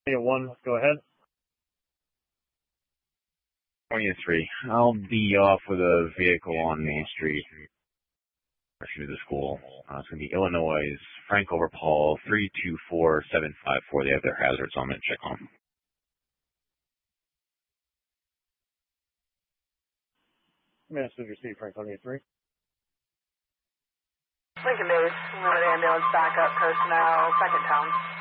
1, go ahead. 23. I'll be off with a vehicle on Main Street through the school. It's going to be Illinois, Frank over Paul, 324754. They have their hazards. I'm going to check on them. Message received, Frank 23. Lincoln Base, limited ambulance backup personnel, second town.